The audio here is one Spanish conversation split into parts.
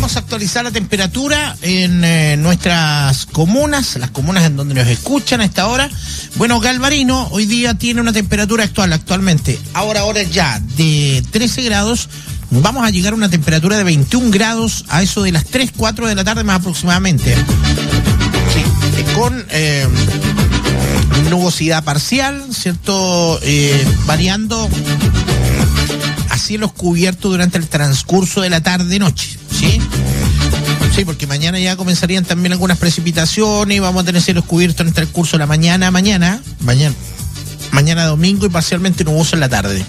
vamos a actualizar la temperatura en nuestras comunas, las comunas en donde nos escuchan a esta hora. Bueno, Galvarino hoy día tiene una temperatura actualmente, ahora ya, de 13 grados. Vamos a llegar a una temperatura de 21 grados a eso de las 3, 4 de la tarde más aproximadamente. Sí, con nubosidad parcial, ¿cierto? Variando a cielos cubiertos durante el transcurso de la tarde-noche, ¿sí? Sí, porque mañana ya comenzarían también algunas precipitaciones y vamos a tener cielos cubiertos en el transcurso de la mañana domingo y parcialmente nuboso en la tarde.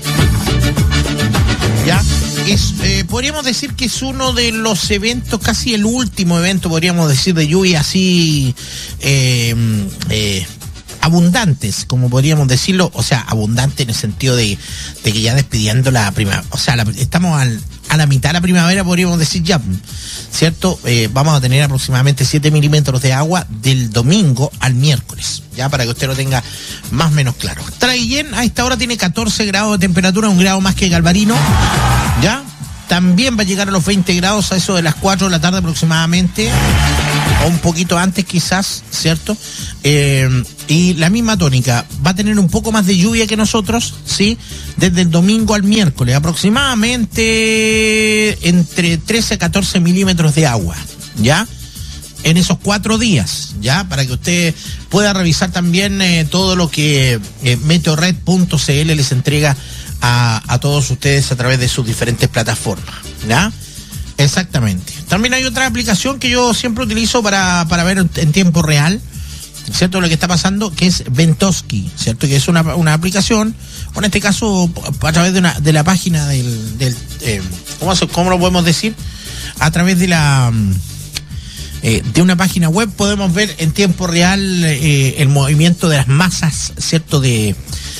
¿Ya? Podríamos decir que es uno de los eventos, casi el último evento, podríamos decir, de lluvia así abundantes, como podríamos decirlo, o sea, abundante en el sentido de que ya despidiendo la primavera, o sea, estamos a la mitad de la primavera, podríamos decir ya, ¿cierto? Vamos a tener aproximadamente 7 milímetros de agua del domingo al miércoles, ya para que usted lo tenga más o menos claro. Traillén a esta hora tiene 14 grados de temperatura, 1 grado más que Galvarino, ¿ya? También va a llegar a los 20 grados a eso de las 4 de la tarde aproximadamente, o un poquito antes quizás, ¿cierto? Y la misma tónica, va a tener un poco más de lluvia que nosotros, ¿sí? Desde el domingo al miércoles, aproximadamente entre 13 a 14 milímetros de agua, ¿ya? En esos 4 días, ¿ya? Para que usted pueda revisar también todo lo que meteorred.cl les entrega a todos ustedes a través de sus diferentes plataformas, ¿ya? Exactamente. También hay otra aplicación que yo siempre utilizo para ver en tiempo real, ¿cierto? Lo que está pasando, que es Ventoski, ¿cierto? Que es una aplicación, o en este caso a través de la página ¿cómo lo podemos decir? A través de de una página web podemos ver en tiempo real el movimiento de las masas, ¿cierto? De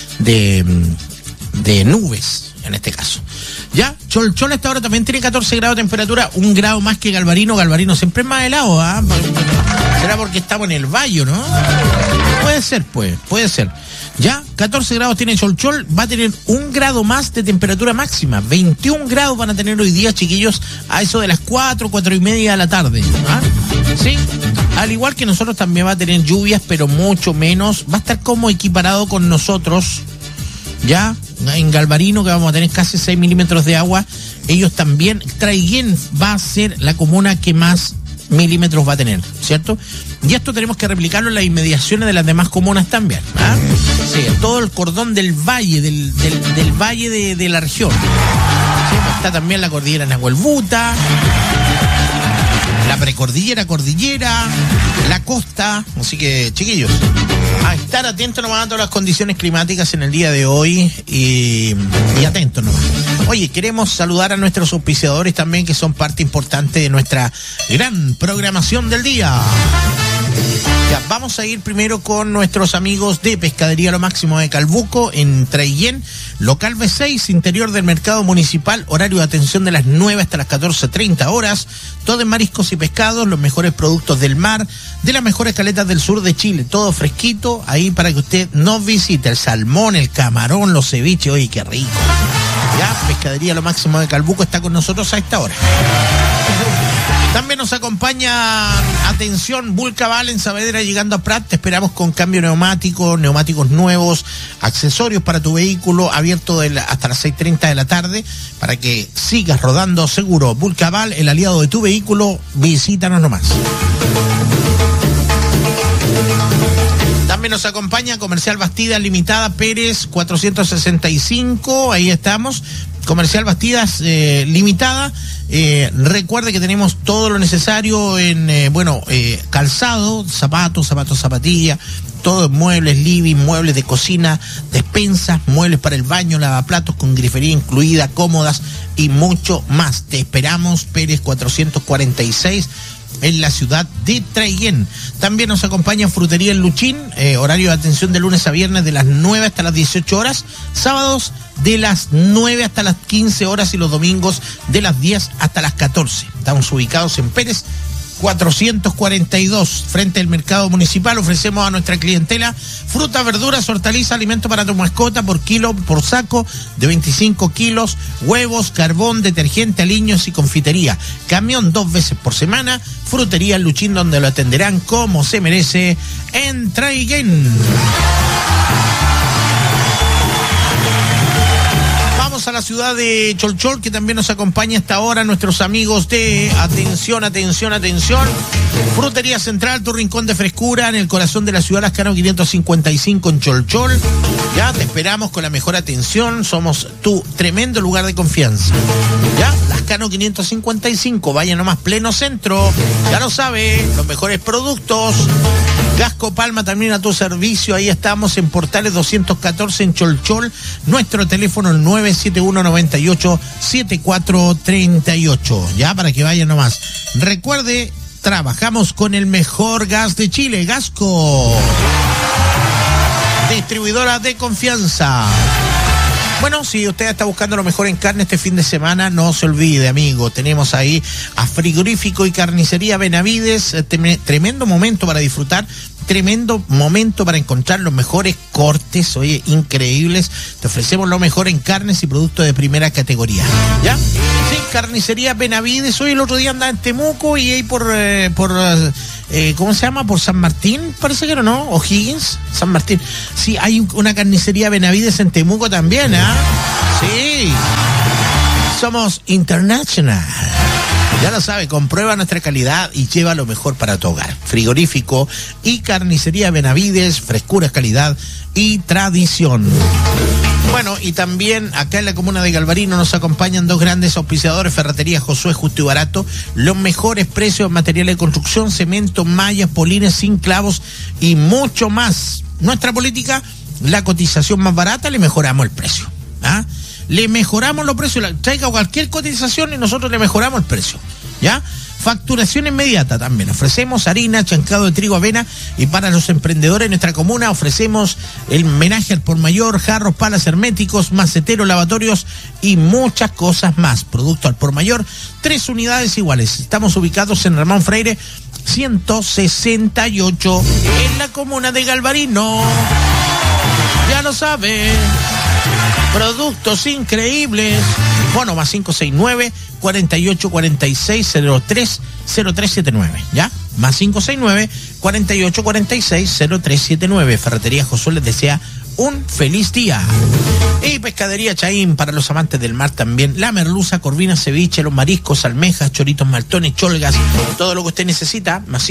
nubes, en este caso. Ya, Cholchol hasta ahora también tiene 14 grados de temperatura, 1 grado más que Galvarino. Galvarino siempre es más helado, ¿ah? ¿Será porque estamos en el valle, no? Puede ser. Ya, 14 grados tiene Cholchol, va a tener 1 grado más de temperatura máxima. 21 grados van a tener hoy día, chiquillos, a eso de las 4 y media de la tarde. ¿Ah? Sí, al igual que nosotros también va a tener lluvias, pero mucho menos. Va a estar como equiparado con nosotros. Ya, en Galvarino, que vamos a tener casi 6 milímetros de agua, ellos también. Traillén va a ser la comuna que más milímetros va a tener, ¿cierto? Y esto tenemos que replicarlo en las inmediaciones de las demás comunas también, ¿ah? Sí, todo el cordón del valle, del valle de la región. Sí, está también la cordillera Nahuelbuta, la precordillera, cordillera, la costa. Así que, chiquillos, a estar atentos nomás a todas las condiciones climáticas en el día de hoy y atentos nomás. Oye, queremos saludar a nuestros auspiciadores también, que son parte importante de nuestra gran programación del día. Ya, vamos a ir primero con nuestros amigos de Pescadería Lo Máximo de Calbuco, en Traillén, local B6, interior del mercado municipal, horario de atención de las 9 hasta las 14:30 horas, todo en mariscos y pescados, los mejores productos del mar, de las mejores caletas del sur de Chile, todo fresquito, ahí para que usted nos visite, el salmón, el camarón, los ceviches, oye, qué rico. Ya, Pescadería Lo Máximo de Calbuco está con nosotros a esta hora. También nos acompaña, atención, Vulcaval en Saavedra llegando a Prat. Te esperamos con cambio neumático, neumáticos nuevos, accesorios para tu vehículo, abierto hasta las 6:30 de la tarde para que sigas rodando seguro. Vulcaval, el aliado de tu vehículo, visítanos nomás. También nos acompaña Comercial Bastidas Limitada Pérez 465, ahí estamos. Comercial Bastidas Limitada. Recuerde que tenemos todo lo necesario en calzado, zapatos, zapatillas, todo en muebles, living, muebles de cocina, despensas, muebles para el baño, lavaplatos con grifería incluida, cómodas y mucho más. Te esperamos, Pérez 446. En la ciudad de Traillén. También nos acompaña Frutería El Luchín, horario de atención de lunes a viernes de las 9 hasta las 18 horas, sábados de las 9 hasta las 15 horas y los domingos de las 10 hasta las 14. Estamos ubicados en Pérez 442, frente al mercado municipal. Ofrecemos a nuestra clientela frutas, verduras, hortalizas, alimentos para tu mascota por kilo, por saco de 25 kilos, huevos, carbón, detergente, aliños y confitería. Camión 2 veces por semana. Frutería Luchín, donde lo atenderán como se merece en Traiguén. A la ciudad de Cholchol, que también nos acompaña hasta ahora nuestros amigos de atención, Frutería Central, tu rincón de frescura en el corazón de la ciudad, Lascano 555 en Cholchol. Ya te esperamos con la mejor atención, somos tu tremendo lugar de confianza. Ya, Lascano 555, vaya nomás, pleno centro, ya lo sabe, los mejores productos. Gasco Palma también a tu servicio, ahí estamos en Portales 214 en Cholchol, nuestro teléfono el 971-98-7438, ya para que vayan nomás. Recuerde, trabajamos con el mejor gas de Chile, Gasco, distribuidora de confianza. Bueno, si usted está buscando lo mejor en carne este fin de semana, no se olvide, amigo. Tenemos ahí a Frigorífico y Carnicería Benavides. Tremendo momento para disfrutar. Tremendo momento para encontrar los mejores cortes, oye, increíbles. Te ofrecemos lo mejor en carnes y productos de primera categoría. ¿Ya? Sí, Carnicería Benavides. Hoy el otro día andaba en Temuco y ahí por ¿cómo se llama? Por San Martín, parece que no, O'Higgins, San Martín. Sí, hay una Carnicería Benavides en Temuco también, ¿ah? Sí. Somos international. Ya lo sabe, comprueba nuestra calidad y lleva lo mejor para tu hogar. Frigorífico y Carnicería Benavides, frescura, calidad y tradición. Bueno, y también acá en la comuna de Galvarino nos acompañan dos grandes auspiciadores, Ferretería Josué, justo y barato, los mejores precios en materiales de construcción, cemento, mallas, polines, sin clavos y mucho más. Nuestra política, la cotización más barata, le mejoramos el precio. ¿Ah? Le mejoramos los precios, traiga cualquier cotización y nosotros le mejoramos el precio, ¿ya? Facturación inmediata también, ofrecemos harina, chancado de trigo, avena, y para los emprendedores de nuestra comuna ofrecemos el menaje al por mayor, jarros, palas herméticos, maceteros, lavatorios y muchas cosas más. Producto al por mayor, 3 unidades iguales. Estamos ubicados en Ramón Freire 168 en la comuna de Galvarino. Ya lo sabe. Productos increíbles. Bueno, más 569-4846-0379, ¿ya? Más 569-4846-0379. Ferretería Josué les desea un feliz día. Y Pescadería Chaín, para los amantes del mar también. La merluza, corvina, ceviche, los mariscos, almejas, choritos, maltones, cholgas, todo lo que usted necesita. Más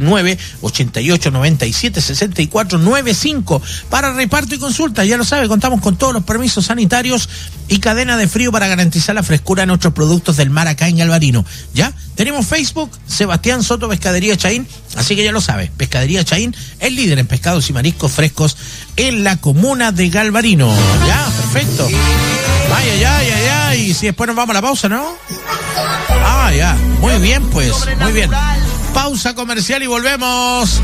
569-8897-6495 para reparto y consulta. Ya lo sabe, contamos con todos los permisos sanitarios y cadena de frío para garantizar la frescura de nuestros productos del mar acá en Galvarino. ¿Ya? Tenemos Facebook, Sebastián Soto Pescadería Chaín, así que ya lo sabe, Pescadería Chaín, el líder en pescados y mariscos frescos en la comuna de Galvarino. Ya, perfecto. Vaya, y si después nos vamos a la pausa, ¿no? Ah, ya, muy bien pues, muy bien. Pausa comercial y volvemos.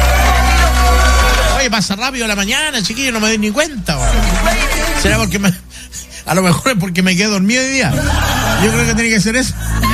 Oye, pasa rápido la mañana, chiquillo, no me doy ni cuenta. ¿Será porque a lo mejor es porque me quedé dormido hoy día? Yo creo que tiene que ser eso.